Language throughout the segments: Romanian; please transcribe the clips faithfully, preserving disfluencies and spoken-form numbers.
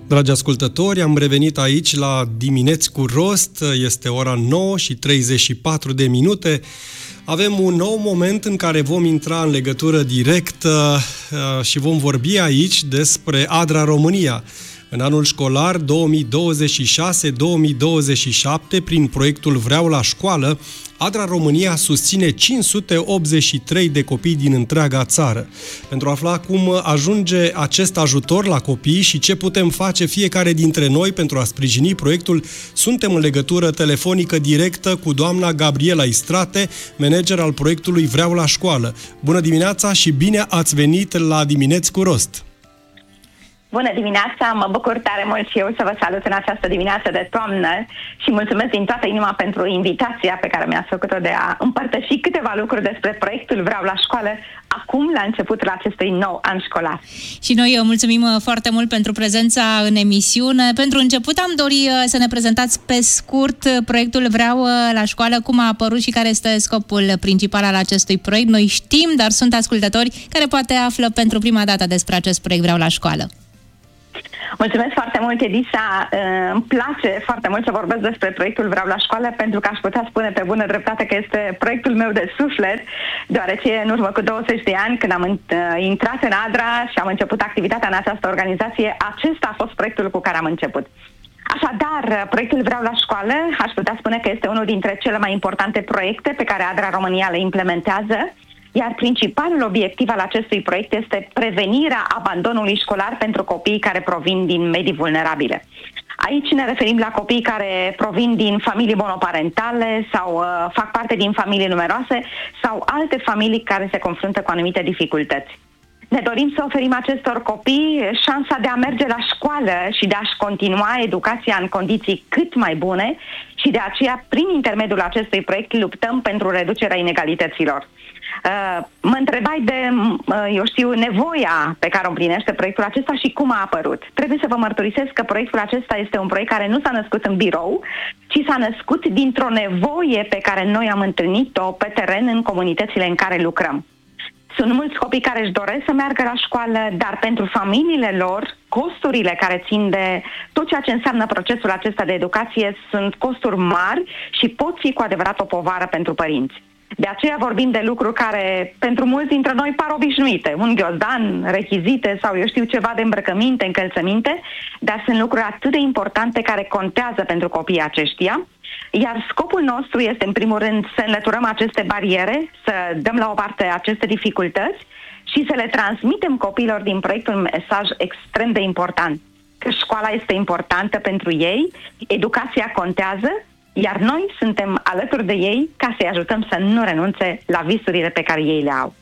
Dragi ascultători, am revenit aici la Dimineți cu Rost, este ora nouă și treizeci și patru de minute. Avem un nou moment în care vom intra în legătură directă și vom vorbi aici despre ADRA România. În anul școlar două mii douăzeci și șase două mii douăzeci și șapte, prin proiectul Vreau la școală, ADRA România susține cinci sute optzeci și trei de copii din întreaga țară. Pentru a afla cum ajunge acest ajutor la copii și ce putem face fiecare dintre noi pentru a sprijini proiectul, suntem în legătură telefonică directă cu doamna Gabriela Istrate, manager al proiectului Vreau la școală. Bună dimineața și bine ați venit la Dimineți cu Rost! Bună dimineața, mă bucur tare mult și eu să vă salut în această dimineață de toamnă și mulțumesc din toată inima pentru invitația pe care mi-ați făcut-o de a împărtăși câteva lucruri despre proiectul Vreau la școală acum, la începutul acestui nou an școlar. Și noi mulțumim foarte mult pentru prezența în emisiune. Pentru început am dorit să ne prezentați pe scurt proiectul Vreau la școală, cum a apărut și care este scopul principal al acestui proiect. Noi știm, dar sunt ascultători care poate află pentru prima dată despre acest proiect Vreau la școală. Mulțumesc foarte mult, Edisa. Îmi place foarte mult să vorbesc despre proiectul Vreau la școală, pentru că aș putea spune pe bună dreptate că este proiectul meu de suflet, deoarece în urmă cu douăzeci de ani, când am intrat în ADRA și am început activitatea în această organizație, acesta a fost proiectul cu care am început. Așadar, proiectul Vreau la școală, aș putea spune că este unul dintre cele mai importante proiecte pe care ADRA România le implementează, iar principalul obiectiv al acestui proiect este prevenirea abandonului școlar pentru copiii care provin din medii vulnerabile. Aici ne referim la copiii care provin din familii monoparentale sau uh, fac parte din familii numeroase sau alte familii care se confruntă cu anumite dificultăți. Ne dorim să oferim acestor copii șansa de a merge la școală și de a-și continua educația în condiții cât mai bune și de aceea, prin intermediul acestui proiect, luptăm pentru reducerea inegalităților. Uh, mă întrebai de, uh, eu știu, nevoia pe care o împlinește proiectul acesta și cum a apărut. Trebuie să vă mărturisesc că proiectul acesta este un proiect care nu s-a născut în birou, ci s-a născut dintr-o nevoie pe care noi am întâlnit-o pe teren în comunitățile în care lucrăm. Sunt mulți copii care își doresc să meargă la școală, dar pentru familiile lor, costurile care țin de tot ceea ce înseamnă procesul acesta de educație sunt costuri mari și pot fi cu adevărat o povară pentru părinți. De aceea vorbim de lucruri care pentru mulți dintre noi par obișnuite, un ghiozdan, rechizite sau eu știu ceva de îmbrăcăminte, încălțăminte, dar sunt lucruri atât de importante care contează pentru copiii aceștia. Iar scopul nostru este, în primul rând, să înlăturăm aceste bariere, să dăm la o parte aceste dificultăți și să le transmitem copiilor din proiect un mesaj extrem de important. Că școala este importantă pentru ei, educația contează, iar noi suntem alături de ei ca să-i ajutăm să nu renunțe la visurile pe care ei le au.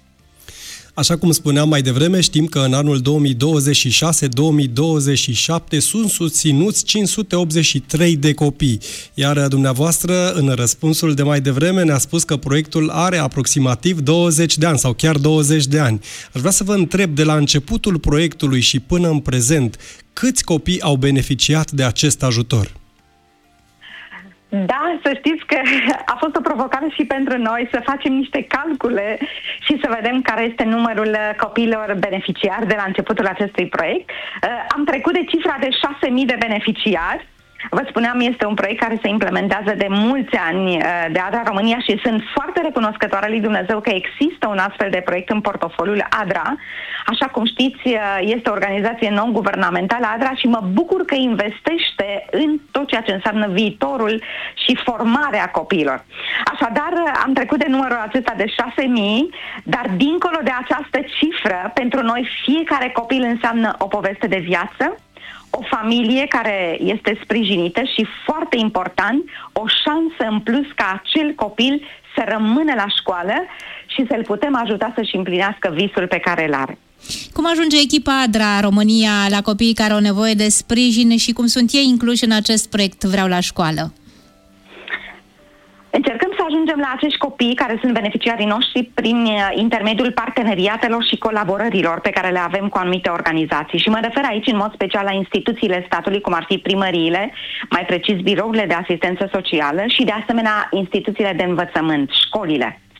Așa cum spuneam mai devreme, știm că în anul două mii douăzeci și șase două mii douăzeci și șapte sunt susținuți cinci sute optzeci și trei de copii. Iar dumneavoastră, în răspunsul de mai devreme, ne-a spus că proiectul are aproximativ douăzeci de ani sau chiar douăzeci de ani. Aș vrea să vă întreb, de la începutul proiectului și până în prezent, câți copii au beneficiat de acest ajutor? Da, să știți că a fost o provocare și pentru noi să facem niște calcule și să vedem care este numărul copiilor beneficiari de la începutul acestui proiect. Am trecut de cifra de șase mii de beneficiari. Vă spuneam, este un proiect care se implementează de mulți ani de ADRA România și sunt foarte recunoscătoare lui Dumnezeu că există un astfel de proiect în portofoliul ADRA. Așa cum știți, este o organizație non-guvernamentală ADRA și mă bucur că investește în tot ceea ce înseamnă viitorul și formarea copiilor. Așadar, am trecut de numărul acesta de șase mii, dar dincolo de această cifră, pentru noi fiecare copil înseamnă o poveste de viață, o familie care este sprijinită și, foarte important, o șansă în plus ca acel copil să rămână la școală și să-l putem ajuta să-și împlinească visul pe care îl are. Cum ajunge echipa ADRA România la copiii care au nevoie de sprijin și cum sunt ei incluși în acest proiect Vreau la școală? Încercăm să ajungem la acești copii care sunt beneficiarii noștri prin intermediul parteneriatelor și colaborărilor pe care le avem cu anumite organizații. Și mă refer aici în mod special la instituțiile statului, cum ar fi primăriile, mai precis birourile de asistență socială și de asemenea instituțiile de învățământ, școlile.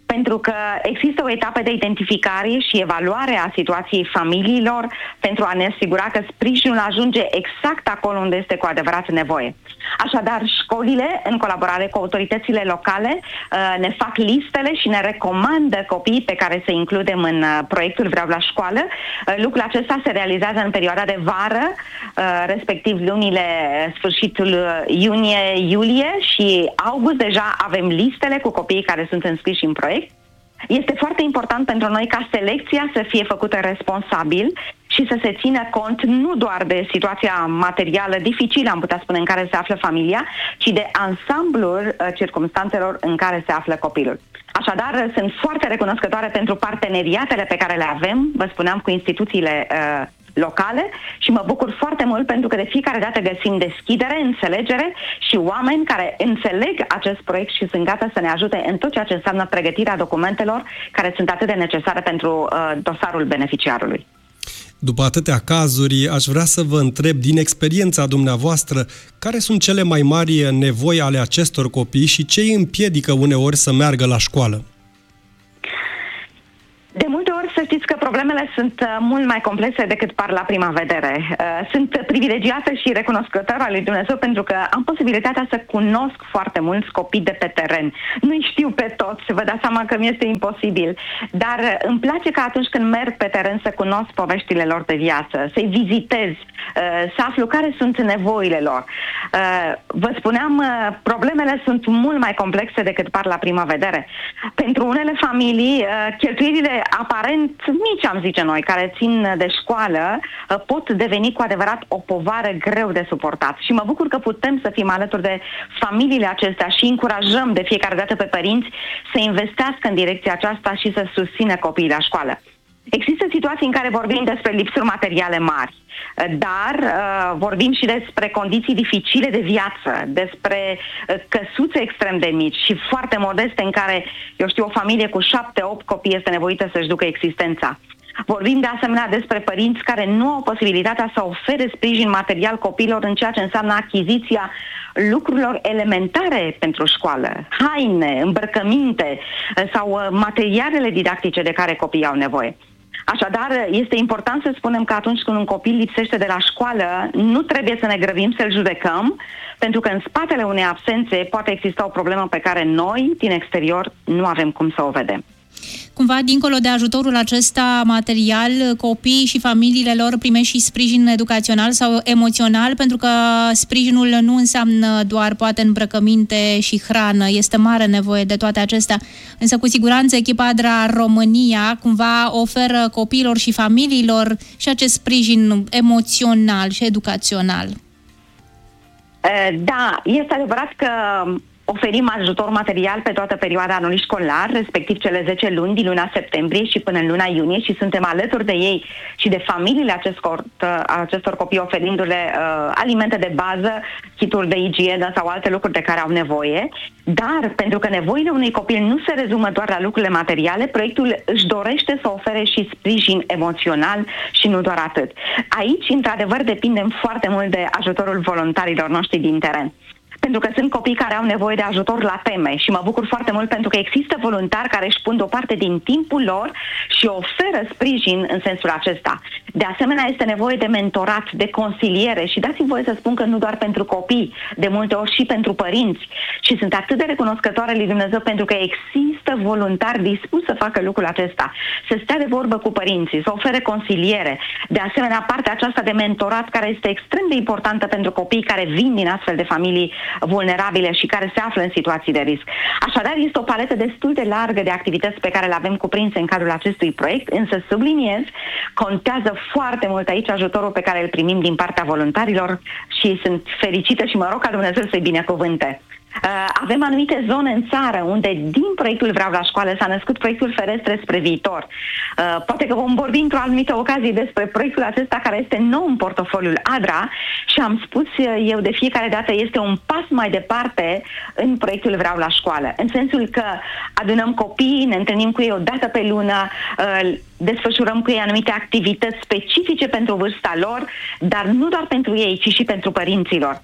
pentru că există o etapă de identificare și evaluare a situației familiilor pentru a ne asigura că sprijinul ajunge exact acolo unde este cu adevărat nevoie. Așadar, școlile, în colaborare cu autoritățile locale, ne fac listele și ne recomandă copiii pe care să includem în proiectul Vreau la școală. Lucrul acesta se realizează în perioada de vară, respectiv lunile sfârșitul iunie-iulie și august. Deja avem listele cu copiii care sunt înscriși în proiect. Este foarte important pentru noi ca selecția să fie făcută responsabil și să se țină cont nu doar de situația materială dificilă, am putea spune, în care se află familia, ci de ansamblul uh, circumstanțelor în care se află copilul. Așadar, sunt foarte recunoscătoare pentru parteneriatele pe care le avem, vă spuneam, cu instituțiile uh, locale și mă bucur foarte mult pentru că de fiecare dată găsim deschidere, înțelegere și oameni care înțeleg acest proiect și sunt gata să ne ajute în tot ceea ce înseamnă pregătirea documentelor care sunt atât de necesare pentru uh, dosarul beneficiarului. După atâtea cazuri, aș vrea să vă întreb, din experiența dumneavoastră, care sunt cele mai mari nevoi ale acestor copii și ce îi împiedică uneori să meargă la școală? De multe ori să știți că problemele sunt uh, mult mai complexe decât par la prima vedere. Uh, sunt privilegiată și recunoscătoare al lui Dumnezeu pentru că am posibilitatea să cunosc foarte mulți copii de pe teren. Nu-i știu pe toți, vă dați seama că mi este imposibil, dar uh, îmi place că atunci când merg pe teren să cunosc poveștile lor de viață, să-i vizitez, uh, să aflu care sunt nevoile lor. Uh, vă spuneam, uh, problemele sunt mult mai complexe decât par la prima vedere. Pentru unele familii, uh, cheltuielile aparent mici, am zice noi, care țin de școală, pot deveni cu adevărat o povară greu de suportat. Și mă bucur că putem să fim alături de familiile acestea și încurajăm de fiecare dată pe părinți să investească în direcția aceasta și să susțină copiii la școală. Există situații în care vorbim despre lipsuri materiale mari, dar uh, vorbim și despre condiții dificile de viață, despre uh, căsuțe extrem de mici și foarte modeste în care, eu știu, o familie cu șapte, opt copii este nevoită să-și ducă existența. Vorbim de asemenea despre părinți care nu au posibilitatea să ofere sprijin material copiilor în ceea ce înseamnă achiziția lucrurilor elementare pentru școală, haine, îmbrăcăminte sau materialele didactice de care copiii au nevoie. Așadar, este important să spunem că atunci când un copil lipsește de la școală, nu trebuie să ne grăbim să-l judecăm, pentru că în spatele unei absențe poate exista o problemă pe care noi, din exterior, nu avem cum să o vedem. Cumva, dincolo de ajutorul acesta material, copiii și familiile lor primesc și sprijin educațional sau emoțional, pentru că sprijinul nu înseamnă doar poate îmbrăcăminte și hrană, este mare nevoie de toate acestea. Însă, cu siguranță, echipa ADRA România cumva oferă copiilor și familiilor și acest sprijin emoțional și educațional. Da, este adevărat că oferim ajutor material pe toată perioada anului școlar, respectiv cele zece luni din luna septembrie și până în luna iunie și suntem alături de ei și de familiile acestor, acestor copii oferindu-le uh, alimente de bază, kituri de igienă sau alte lucruri de care au nevoie. Dar, pentru că nevoile unui copil nu se rezumă doar la lucrurile materiale, proiectul își dorește să ofere și sprijin emoțional și nu doar atât. Aici, într-adevăr, depindem foarte mult de ajutorul voluntarilor noștri din teren. Pentru că sunt copii care au nevoie de ajutor la teme și mă bucur foarte mult pentru că există voluntari care își pun deoparte din timpul lor și oferă sprijin în sensul acesta. De asemenea, este nevoie de mentorat, de consiliere și dați-mi voie să spun că nu doar pentru copii, de multe ori și pentru părinți. Și sunt atât de recunoscătoare lui Dumnezeu pentru că există voluntari dispuși să facă lucrul acesta, să stea de vorbă cu părinții, să ofere consiliere. De asemenea, partea aceasta de mentorat care este extrem de importantă pentru copiii care vin din astfel de familii vulnerabile și care se află în situații de risc. Așadar, este o paletă destul de largă de activități pe care le avem cuprinse în cadrul acestui proiect, însă subliniez, contează foarte mult aici ajutorul pe care îl primim din partea voluntarilor și sunt fericită și mă rog ca Dumnezeu să-i binecuvânte. Uh, avem anumite zone în țară unde din proiectul Vreau la școală s-a născut proiectul Ferestre spre viitor. Uh, poate că vom vorbi într-o anumită ocazie despre proiectul acesta care este nou în portofoliul ADRA și am spus eu de fiecare dată este un pas mai departe în proiectul Vreau la școală. În sensul că adunăm copii, ne întâlnim cu ei o dată pe lună, uh, desfășurăm cu ei anumite activități specifice pentru vârsta lor, dar nu doar pentru ei, ci și pentru părinților.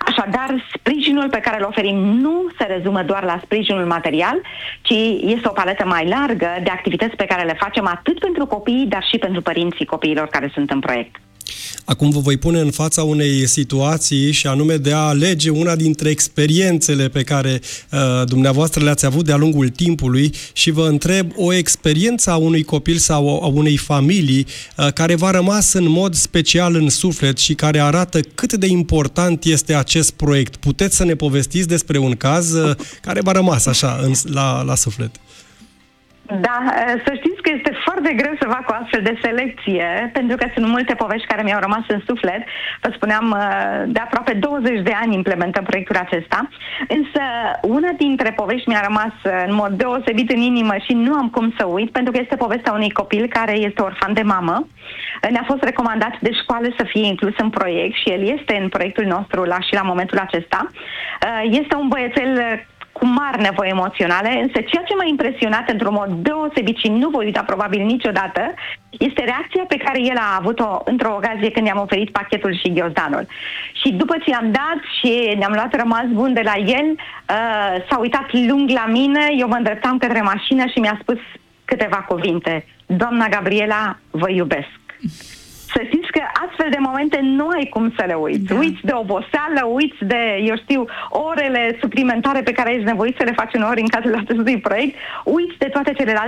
Așadar, sprijinul pe care îl oferim nu se rezumă doar la sprijinul material, ci este o paletă mai largă de activități pe care le facem atât pentru copii, dar și pentru părinții copiilor care sunt în proiect. Acum vă voi pune în fața unei situații și anume de a alege una dintre experiențele pe care uh, dumneavoastră le-ați avut de-a lungul timpului și vă întreb o experiență a unui copil sau a unei familii uh, care v-a rămas în mod special în suflet și care arată cât de important este acest proiect. Puteți să ne povestiți despre un caz uh, care v-a rămas așa în, la, la suflet? Da, să știți că este foarte greu să fac o astfel de selecție, pentru că sunt multe povești care mi-au rămas în suflet. Vă spuneam, de aproape douăzeci de ani implementăm proiectul acesta, însă una dintre povești mi-a rămas în mod deosebit în inimă și nu am cum să uit, pentru că este povestea unui copil care este orfan de mamă. Ne-a fost recomandat de școală să fie inclus în proiect și el este în proiectul nostru la, și la momentul acesta. Este un băiețel cu mari nevoi emoționale, însă ceea ce m-a impresionat într-un mod deosebit și nu voi uita probabil niciodată, este reacția pe care el a avut-o într-o ocazie când i-am oferit pachetul și ghiozdanul. Și după ce i-am dat și ne-am luat rămas bun de la el, uh, s-a uitat lung la mine, eu mă îndreptam către mașină și mi-a spus câteva cuvinte. Doamna Gabriela, vă iubesc. Să știți că astfel de momente nu ai cum să le uiți. Da. Uiți de oboseală, uiți de, eu știu, orele suplimentare pe care ești nevoit să le faci uneori în cazul acestui proiect, uiți de toate celelalte